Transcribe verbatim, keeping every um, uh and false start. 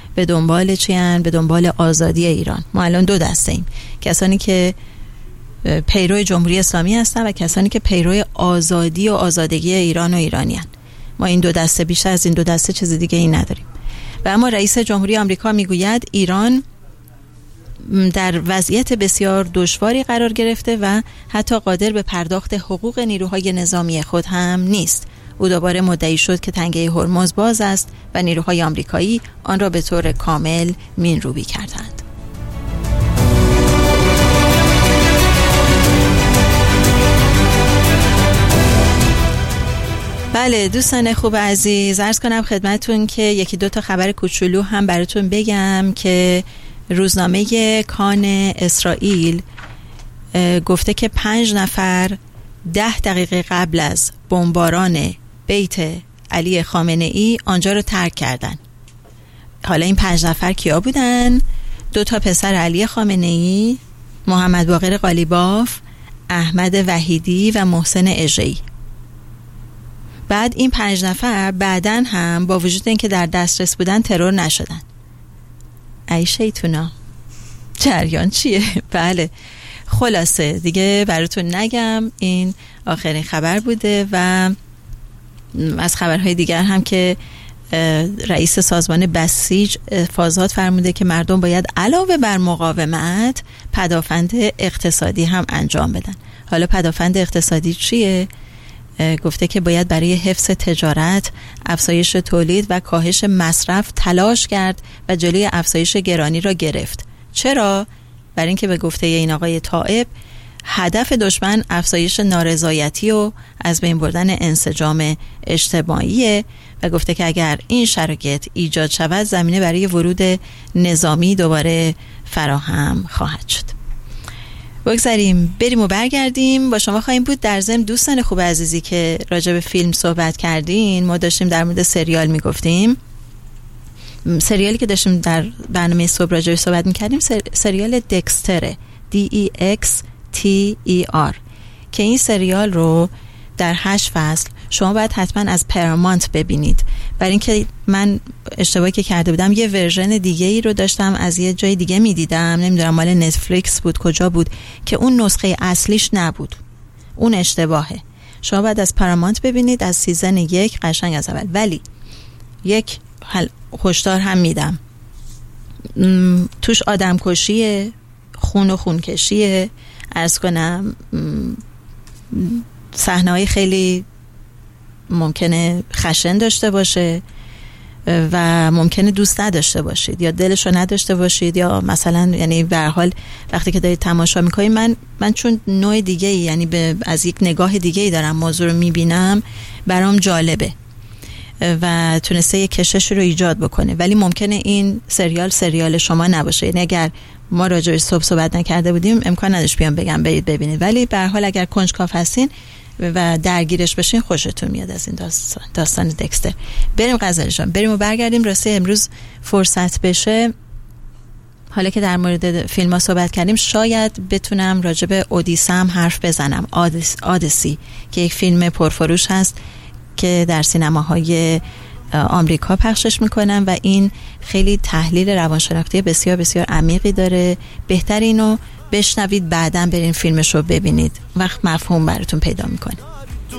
به دنبال چیان؟ به دنبال آزادی ایران. ما الان دو دسته ایم، کسانی که پیرو جمهوری اسلامی هستن و کسانی که پیرو آزادی و آزادگی ایران و ایرانیان. ما این دو دسته، بیشتر از این دو دسته چیز دیگه ای نداریم. و اما رئیس جمهوری آمریکا میگوید ایران در وضعیت بسیار دشواری قرار گرفته و حتی قادر به پرداخت حقوق نیروهای نظامی خود هم نیست. او دوباره مدعی شد که تنگه هرمز باز است و نیروهای آمریکایی آن را به طور کامل مینروبی کردند. بله دوستان خوب عزیز، عرض کنم خدمتون که یکی دو تا خبر کوچولو هم براتون بگم که روزنامه کان اسرائیل گفته که پنج نفر ده دقیقه قبل از بمباران بیت علی خامنه ای آنجا رو ترک کردن. حالا این پنج نفر کیا بودن؟ دو تا پسر علی خامنه ای، محمد باقر قالیباف، احمد وحیدی و محسن اژه‌ای. بعد این پنج نفر بعدن هم با وجود اینکه در دسترس بودن ترور نشدن. ای شیطونا، جریان چیه؟ بله خلاصه دیگه براتون نگم، این آخرین خبر بوده و از خبرهای دیگر هم که رئیس سازمان بسیج فازات فرموده که مردم باید علاوه بر مقاومت پدافند اقتصادی هم انجام بدن. حالا پدافند اقتصادی چیه؟ گفته که باید برای حفظ تجارت، افزایش تولید و کاهش مصرف تلاش کرد و جلوی افزایش گرانی را گرفت. چرا؟ برای اینکه به گفته این آقای طائب هدف دشمن افزایش نارضایتی و از بین بردن انسجام اجتماعیه و گفته که اگر این شرایط ایجاد شود زمینه برای ورود نظامی دوباره فراهم خواهد شد. بگذاریم بریم و برگردیم. با شما خواهیم بود. در ضمن دوستان خوب عزیزی که راجع به فیلم صحبت کردین، ما داشتیم در مورد سریال میگفتیم. سریالی که داشتیم در برنامه صبح راجع به صحبت میکردیم سر... سریال دکستره، دی ای اکس تی ای آر، که این سریال رو در هشت فصل شما باید حتما از پرامانت ببینید. برای اینکه من اشتباهی که کرده بودم یه ورژن دیگه ای رو داشتم از یه جای دیگه میدیدم، نمیدونم مال نتفلیکس بود کجا بود، که اون نسخه اصلیش نبود. اون اشتباهه. شما باید از پرامانت ببینید از سیزن یک قشنگ از اول. ولی یک هشدار هم میدم، توش آدم کشیه، خون و خون کشیه، عرض کنم صحنه‌های خیلی ممکنه خشن داشته باشه و ممکنه دوست نداشته باشید یا دلشو نداشته باشید، یا مثلا یعنی به هر حال وقتی که دارید تماشا میکنید، من من چون نوع دیگه ای یعنی به از یک نگاه دیگه ای دارم موضوع رو میبینم، برام جالبه و تونسته یک کشش رو ایجاد بکنه. ولی ممکنه این سریال سریال شما نباشه. یعنی اگر ما راجع به صبح صحبت نکرده بودیم امکان نداشت بیام بگم برید ببینید، ولی به هر حال اگر کنجکاو هستین و درگیرش بشین خوشتون میاد از این داستان, داستان دکستر. بریم غزلشان بریم و برگردیم. راستی امروز فرصت بشه، حالا که در مورد فیلم ها صحبت کردیم، شاید بتونم راجع به اودیسه هم حرف بزنم. آدس، آدیسی که یک فیلم پرفروش هست که در سینماهای آمریکا پخشش میکنن و این خیلی تحلیل روانشناختی بسیار بسیار عمیقی داره. بهتر اینو بشنوید بعداً برین فیلمش رو ببینید، وقت مفهوم براتون پیدا میکنه.